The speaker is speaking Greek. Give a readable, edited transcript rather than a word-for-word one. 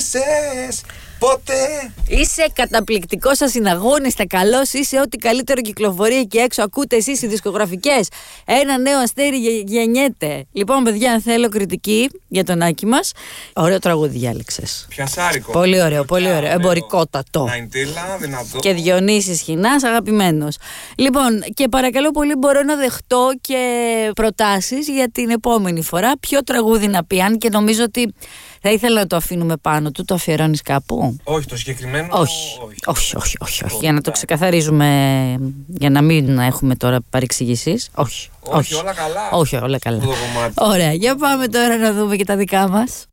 ξύπνησες ποτέ. Είσαι καταπληκτικός, ασυναγώνιστα καλός, είσαι ό,τι καλύτερο κυκλοφορεί εκεί έξω. Ακούτε εσείς οι δισκογραφικές. Ένα νέο αστέρι γεννιέται. Λοιπόν, παιδιά, θέλω κριτική για τον Άκη μας. Ωραίο τραγούδι διάλεξες. Πιασάρικο. Πολύ ωραίο, πολύ ωραίο. Εμπορικότατο. Ναϊντήλα, δυνατό. Και Διονύσης Χινάς, αγαπημένος. Λοιπόν, και παρακαλώ πολύ, μπορώ να δεχτώ και προτάσεις για την επόμενη φορά. Ποιο τραγούδι να πει, αν και νομίζω ότι θα ήθελα να το αφήνουμε πάνω του. Το αφιερώνεις κάπου? Όχι, το συγκεκριμένο. Όχι. Για να το ξεκαθαρίζουμε, για να μην έχουμε τώρα παρεξηγήσεις. Όχι, όλα καλά. Όχι, όλα καλά. Ωραία, για πάμε τώρα να δούμε και τα δικά μας.